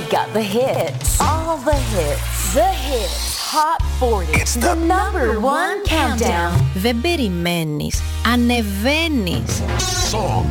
got the hits. All the hits. The hits. Hot 40. It's the number one countdown. Δεν περιμένεις. Ανεβαίνεις. Song